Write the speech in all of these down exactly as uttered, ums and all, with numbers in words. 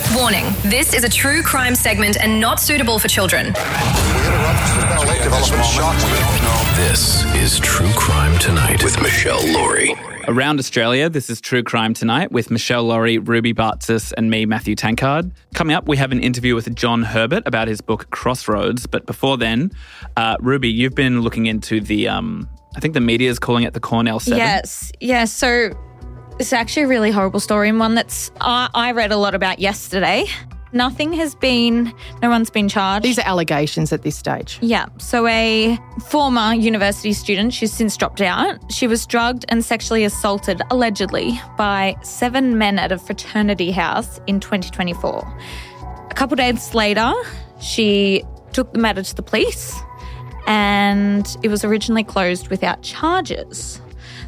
Warning, this is a true crime segment and not suitable for children. This is True Crime Tonight with Michelle Laurie. Around Australia, this is True Crime Tonight with Michelle Laurie, Ruby Bartzis and me, Matthew Tankard. Coming up, we have an interview with John Herbert about his book Crossroads. But before then, uh, Ruby, you've been looking into the, um, I think the media is calling it the Cornell Seven. Yes, yes. So it's actually a really horrible story and one that's I, I read a lot about yesterday. Nothing has been, no one's been charged. These are allegations at this stage. Yeah. So a former university student, she's since dropped out. She was drugged and sexually assaulted, allegedly, by seven men at a fraternity house in twenty twenty-four. A couple days later, she took the matter to the police and it was originally closed without charges.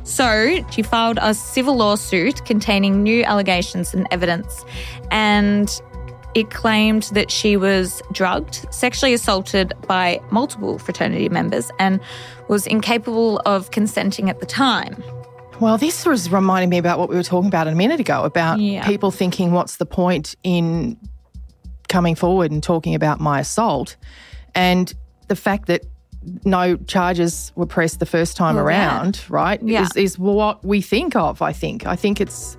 So she filed a civil lawsuit containing new allegations and evidence, and it claimed that she was drugged, sexually assaulted by multiple fraternity members and was incapable of consenting at the time. Well, this was reminding me about what we were talking about a minute ago, about Yeah. people thinking, what's the point in coming forward and talking about my assault? And the fact that no charges were pressed the first time Well, around, right, Yeah. is, is what we think of, I think. I think it's...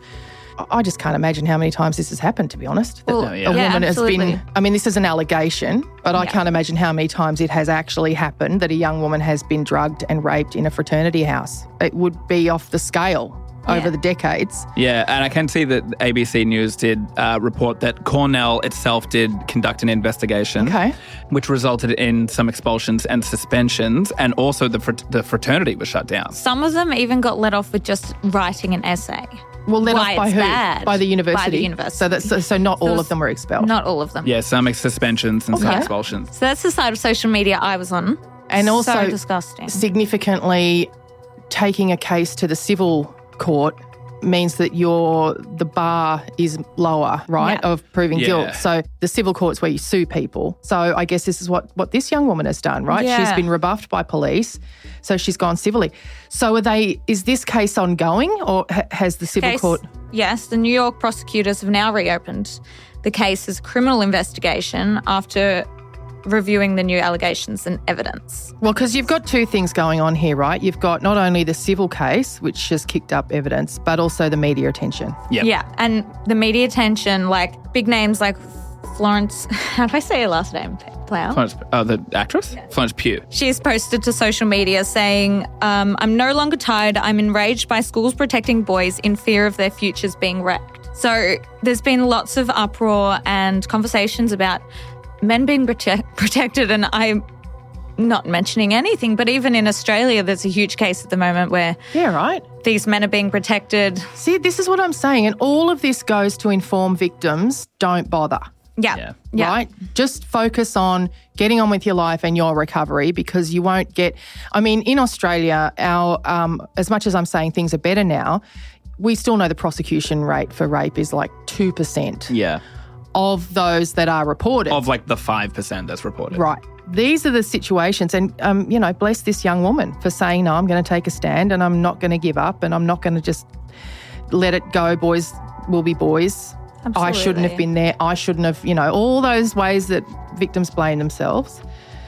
I just can't imagine how many times this has happened, to be honest. That Well, No, yeah. a yeah, woman absolutely. has been, I mean, this is an allegation, but I Yeah. can't imagine how many times it has actually happened that a young woman has been drugged and raped in a fraternity house. It would be off the scale over Yeah. the decades. Yeah, and I can see that A B C News did uh, report that Cornell itself did conduct an investigation, Okay. which resulted in some expulsions and suspensions, and also the fr- the fraternity was shut down. Some of them even got let off with just writing an essay. Well, let Why off by it's who? bad. By the university. By the university. So that's so, so not So all it's of them were expelled. Not all of them. Yeah, some ex- suspensions and some Okay. expulsions. So that's the side of social media I was on. And also so disgusting. significantly taking a case to the civil court means that your the bar is lower, right, Yeah. of proving Yeah. guilt. So the civil court's where you sue people. So I guess this is what, what this young woman has done, right? Yeah. She's been rebuffed by police, so she's gone civilly. So are they? Is this case ongoing, or ha- has the civil Case- court? Yes, the New York prosecutors have now reopened the case as criminal investigation after reviewing the new allegations and evidence. Well, because you've got two things going on here, right? You've got not only the civil case, which has kicked up evidence, but also the media attention. Yep. Yeah, and the media attention, like big names like Florence, how do I say her last name? Plow? Florence, uh, the actress? Florence Pugh. She's posted to social media saying, um, I'm no longer tired. I'm enraged by schools protecting boys in fear of their futures being wrecked. So there's been lots of uproar and conversations about men being prote- protected, and I'm not mentioning anything, but even in Australia, there's a huge case at the moment where Yeah, right. these men are being protected. See, this is what I'm saying. And all of this goes to inform victims, don't bother, Yeah. Yeah. Yeah. right? Just focus on getting on with your life and your recovery, because you won't get... I mean, in Australia, our um, as much as I'm saying things are better now, we still know the prosecution rate for rape is like two percent Yeah. of those that are reported. Of like the five percent that's reported. Right. These are the situations, and, um, you know, bless this young woman for saying, no, I'm going to take a stand and I'm not going to give up and I'm not going to just let it go. Boys will be boys. I shouldn't have Absolutely. been there. I shouldn't have, you know, all those ways that victims blame themselves.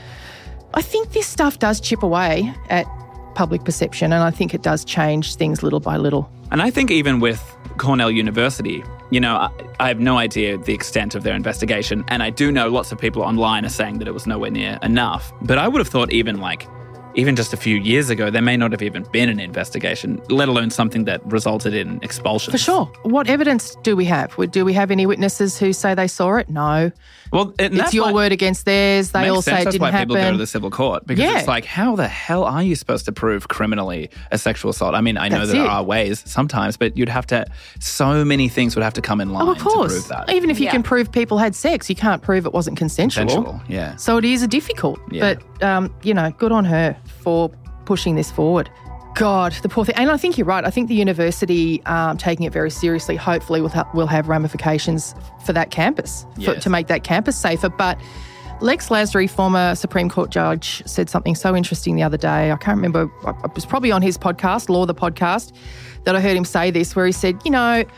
I think this stuff does chip away at public perception, and I think it does change things little by little. And I think even with Cornell University, you know, I, I have no idea the extent of their investigation. And I do know lots of people online are saying that it was nowhere near enough. But I would have thought even like, even just a few years ago, there may not have even been an investigation, let alone something that resulted in expulsion. For sure. What evidence do we have? Do we have any witnesses who say they saw it? No. Well, and It's that's your why- word against theirs. They Makes all sense. say it That's didn't why happen. people go to the civil court, because Yeah. it's like, how the hell are you supposed to prove criminally a sexual assault? I mean, I know That's that there it. are ways sometimes, but you'd have to, so many things would have to come in line Oh, of to course. prove that. Even if you Yeah. can prove people had sex, you can't prove it wasn't consensual. Consensual, yeah. So it is difficult. Yeah. But, um, you know, good on her for pushing this forward. God, the poor thing. And I think you're right. I think the university um, taking it very seriously, hopefully will, ha- will have ramifications for that campus, for, Yes. to make that campus safer. But Lex Lasry, former Supreme Court judge, said something so interesting the other day. I can't remember. It was probably on his podcast, Law the Podcast, that I heard him say this, where he said, you know,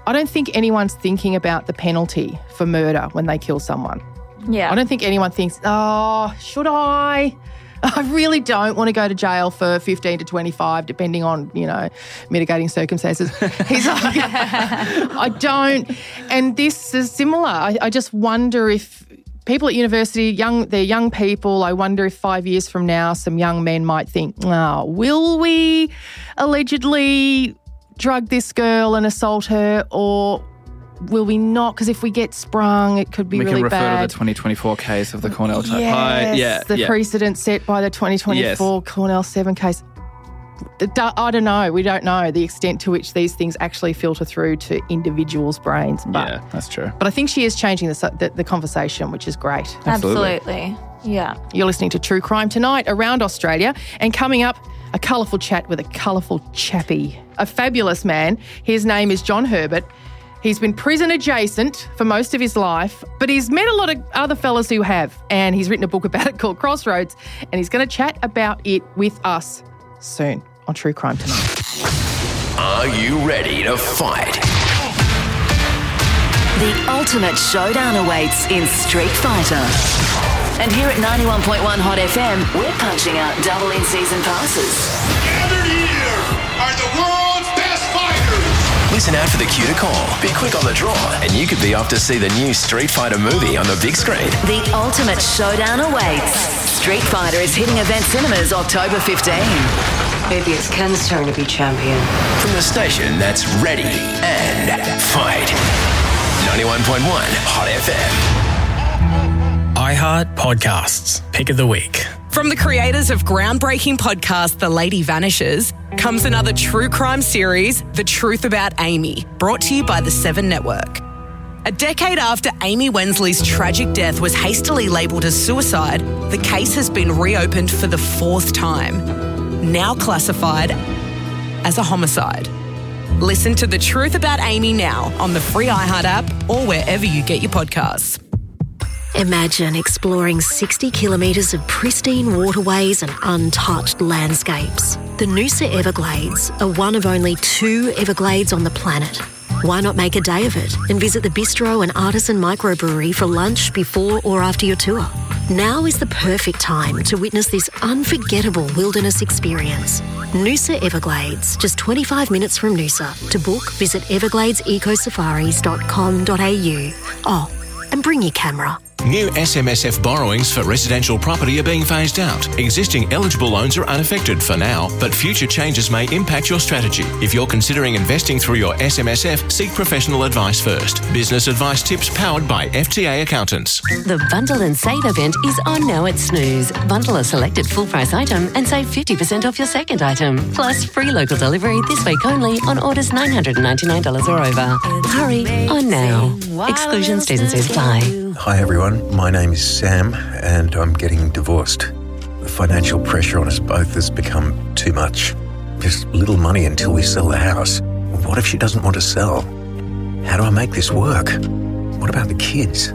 I don't think anyone's thinking about the penalty for murder when they kill someone. Yeah. I don't think anyone thinks, oh, should I? I really don't want to go to jail for fifteen to twenty-five, depending on, you know, mitigating circumstances. He's like, I don't. And this is similar. I, I just wonder if people at university, young, they're young people. I wonder if five years from now, some young men might think, oh, will we allegedly drug this girl and assault her, or will we not? Because if we get sprung, it could be we really bad. We can refer to the twenty twenty-four case of the Cornell type. Yes, High. Yeah, the yeah. precedent set by the twenty twenty-four yes. Cornell seven case. I don't know. We don't know the extent to which these things actually filter through to individuals' brains. But, yeah, that's true. But I think she is changing the, the, the conversation, which is great. Absolutely. Absolutely. Yeah. You're listening to True Crime Tonight around Australia, and coming up, a colourful chat with a colourful chappie, a fabulous man. His name is John Herbert. He's been prison adjacent for most of his life, but he's met a lot of other fellas who have, and he's written a book about it called Crossroads, and he's going to chat about it with us soon on True Crime Tonight. Are you ready to fight? The ultimate showdown awaits in Street Fighter. And here at ninety-one point one Hot F M, we're punching out double in-season passes. Gathered here are the world's best fighters. Listen out for the cue to call. Be quick on the draw, and you could be off to see the new Street Fighter movie on the big screen. The ultimate showdown awaits. Street Fighter is hitting event cinemas October fifteenth. Maybe it's Ken's turn to be champion. From the station that's ready and fight. ninety-one point one Hot F M. iHeart Podcasts, Pick of the Week. From the creators of groundbreaking podcast The Lady Vanishes comes another true crime series, The Truth About Amy, brought to you by the Seven Network. A decade after Amy Wensley's tragic death was hastily labelled as suicide, the case has been reopened for the fourth time, now classified as a homicide. Listen to The Truth About Amy now on the free iHeart app or wherever you get your podcasts. Imagine exploring sixty kilometres of pristine waterways and untouched landscapes. The Noosa Everglades are one of only two Everglades on the planet. Why not make a day of it and visit the bistro and artisan microbrewery for lunch before or after your tour? Now is the perfect time to witness this unforgettable wilderness experience. Noosa Everglades, just twenty-five minutes from Noosa. To book, visit everglades eco safaris dot com dot a u. Oh, and bring your camera. New S M S F borrowings for residential property are being phased out. Existing eligible loans are unaffected for now, but future changes may impact your strategy. If you're considering investing through your S M S F, seek professional advice first. Business advice tips powered by F T A Accountants. The Bundle and Save event is on now at Snooze. Bundle a selected full price item and save fifty percent off your second item. Plus free local delivery this week only on orders nine hundred ninety-nine dollars or over. Hurry on now. Exclusions, T's and C's apply. Hi everyone, my name is Sam and I'm getting divorced. The financial pressure on us both has become too much. There's little money until we sell the house. What if she doesn't want to sell? How do I make this work? What about the kids?